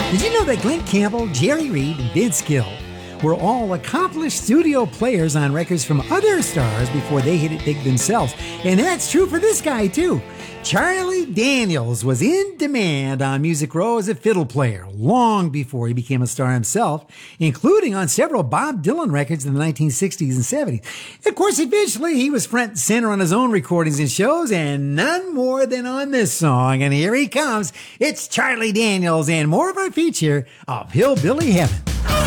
Did you know that Glenn Campbell, Jerry Reed, and Vince Gill were all accomplished studio players on records from other stars before they hit it big themselves? And that's true for this guy, too. Charlie Daniels was in demand on Music Row as a fiddle player long before he became a star himself, including on several Bob Dylan records in the 1960s and 70s. Of course, eventually he was front and center on his own recordings and shows, and none more than on this song. And here he comes. It's Charlie Daniels and more of our feature of Hillbilly Heaven.